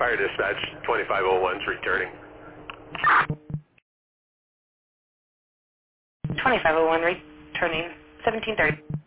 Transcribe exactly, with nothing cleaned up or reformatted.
Fire dispatch, twenty-five oh one's returning. twenty-five oh one returning, seventeen thirty.